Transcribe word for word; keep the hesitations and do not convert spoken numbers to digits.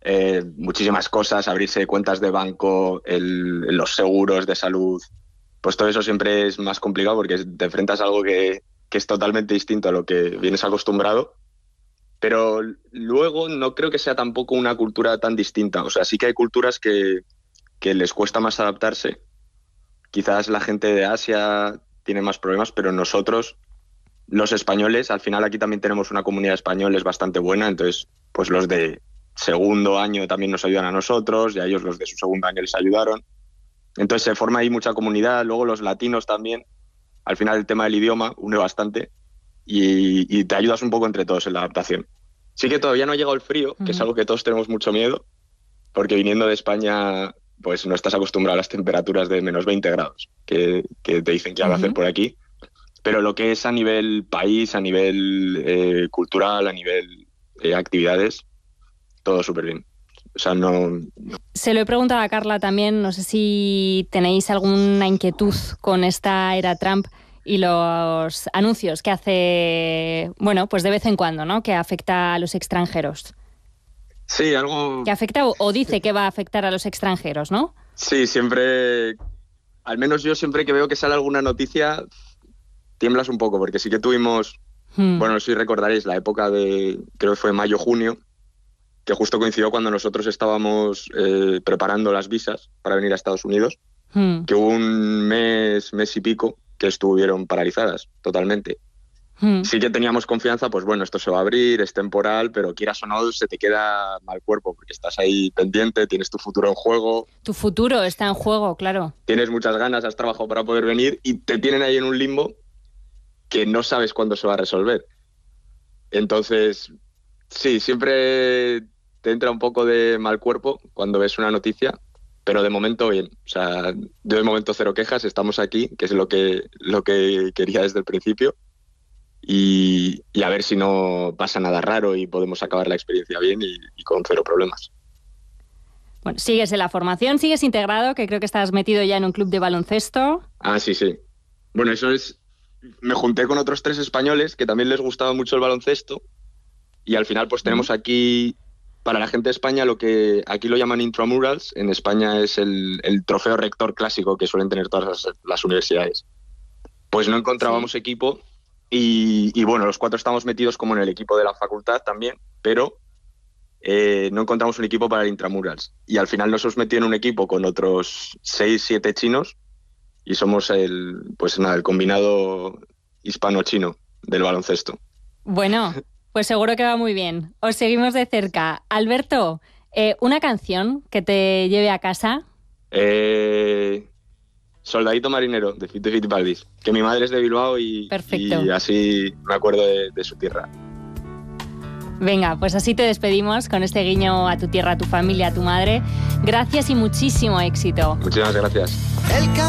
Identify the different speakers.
Speaker 1: eh, muchísimas cosas, abrirse cuentas de banco, el, los seguros de salud, pues todo eso siempre es más complicado porque te enfrentas a algo que, que es totalmente distinto a lo que vienes acostumbrado. Pero luego no creo que sea tampoco una cultura tan distinta. O sea, sí que hay culturas que, que les cuesta más adaptarse. Quizás la gente de Asia tiene más problemas, pero nosotros, los españoles, al final aquí también tenemos una comunidad de españoles bastante buena, entonces pues los de segundo año también nos ayudan a nosotros y a ellos los de su segundo año les ayudaron. Entonces se forma ahí mucha comunidad, luego los latinos también. Al final el tema del idioma une bastante. Y, y te ayudas un poco entre todos en la adaptación. Sí que todavía no ha llegado el frío, que uh-huh. es algo que todos tenemos mucho miedo, porque viniendo de España pues no estás acostumbrado a las temperaturas de menos veinte grados, que, que te dicen que va uh-huh. a hacer por aquí. Pero lo que es a nivel país, a nivel eh, cultural, a nivel eh, actividades, todo súper bien. O sea, no, no...
Speaker 2: Se lo he preguntado a Carla también, no sé si tenéis alguna inquietud con esta era Trump y los anuncios que hace, bueno, pues de vez en cuando, ¿no? Que afecta a los extranjeros.
Speaker 1: Sí, algo...
Speaker 2: Que afecta o, o dice que va a afectar a los extranjeros, ¿no?
Speaker 1: Sí, siempre... Al menos yo siempre que veo que sale alguna noticia, tiemblas un poco, porque sí que tuvimos... Hmm. Bueno, no sé si recordaréis la época de... Creo que fue mayo-junio, que justo coincidió cuando nosotros estábamos eh, preparando las visas para venir a Estados Unidos, hmm. que hubo un mes, mes y pico, que estuvieron paralizadas totalmente. Hmm. Sí que teníamos confianza, pues bueno, esto se va a abrir, es temporal, pero quieras o no, se te queda mal cuerpo, porque estás ahí pendiente, tienes tu futuro en juego.
Speaker 2: Tu futuro está en juego, claro.
Speaker 1: Tienes muchas ganas, has trabajado para poder venir y te tienen ahí en un limbo que no sabes cuándo se va a resolver. Entonces, sí, siempre te entra un poco de mal cuerpo cuando ves una noticia, pero de momento bien. O sea, yo de momento cero quejas, estamos aquí, que es lo que, lo que quería desde el principio, y, y a ver si no pasa nada raro y podemos acabar la experiencia bien y, y con cero problemas.
Speaker 2: Bueno, sigues en la formación, sigues integrado, que creo que estás metido ya en un club de baloncesto.
Speaker 1: Ah, sí, sí. Bueno, eso es... Me junté con otros tres españoles que también les gustaba mucho el baloncesto y al final pues tenemos aquí... Para la gente de España, lo que aquí lo llaman intramurals, en España es el, el trofeo rector clásico que suelen tener todas las, las universidades. Pues no encontrábamos sí. equipo y, y bueno, los cuatro estamos metidos como en el equipo de la facultad también, pero eh, no encontramos un equipo para el intramurals. Y al final nos hemos metido en un equipo con otros seis, siete chinos y somos el, pues nada, el combinado hispano-chino del baloncesto.
Speaker 2: Bueno... Pues seguro que va muy bien. Os seguimos de cerca. Alberto, eh, ¿una canción que te lleve a casa?
Speaker 1: Eh, Soldadito Marinero, de Fito y Fitipaldis. Que mi madre es de Bilbao y, y así me acuerdo de, de su tierra.
Speaker 2: Venga, pues así te despedimos con este guiño a tu tierra, a tu familia, a tu madre. Gracias y muchísimo éxito.
Speaker 1: Muchísimas gracias. El